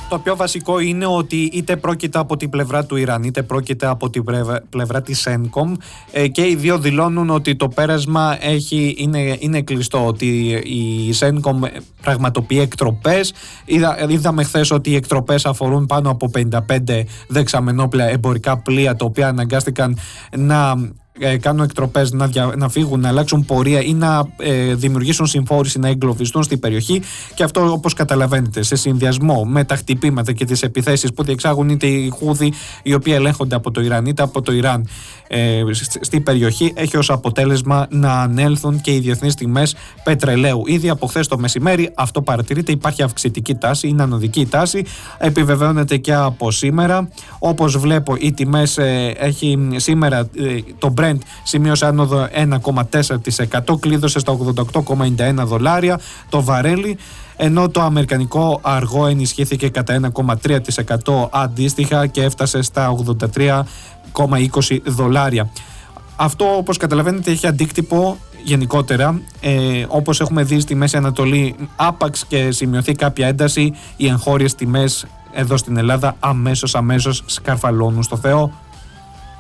Το πιο βασικό είναι ότι είτε πρόκειται από την πλευρά του Ιράν είτε πρόκειται από την πλευρά της Cencom και οι δύο δηλώνουν ότι το πέρασμα είναι κλειστό, ότι η Cencom πραγματοποιεί εκτροπές. Είδαμε χθες ότι οι εκτροπές αφορούν πάνω από 55 δεξαμενόπλια εμπορικά πλοία, τα οποία αναγκάστηκαν να κάνουν εκτροπές, να φύγουν, να αλλάξουν πορεία ή να δημιουργήσουν συμφόρηση, να εγκλωβιστούν στην περιοχή. Και αυτό, όπως καταλαβαίνετε, σε συνδυασμό με τα χτυπήματα και τις επιθέσεις που διεξάγουν είτε οι Χούθι, οι οποίοι ελέγχονται από το Ιράν, είτε από το Ιράν στην περιοχή, έχει ως αποτέλεσμα να ανέλθουν και οι διεθνείς τιμές πετρελαίου. Ήδη από χθες το μεσημέρι αυτό παρατηρείται, υπάρχει αυξητική τάση, είναι ανωδική τάση, επιβεβαιώνεται και από σήμερα. Όπως βλέπω, οι τιμές σήμερα το Brent σημείωσε άνοδο 1,4%, κλείδωσε στα $88,91 το βαρέλι, ενώ το αμερικανικό αργό ενισχύθηκε κατά 1,3% αντίστοιχα και έφτασε στα $83,20. Αυτό, όπως καταλαβαίνετε, έχει αντίκτυπο γενικότερα. Όπως έχουμε δει στη Μέση Ανατολή, άπαξ και σημειωθεί κάποια ένταση, οι εγχώριες τιμές εδώ στην Ελλάδα αμέσως σκαρφαλώνουν στο Θεό.